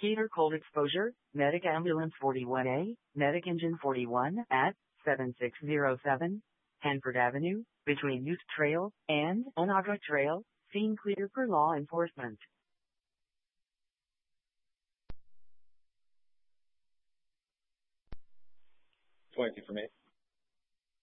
Heater cold exposure, Medic Ambulance 41A, Medic Engine 41 at 7607 Hanford Avenue, between Youth Trail and Onagga Trail, scene clear for law enforcement. 22 for me.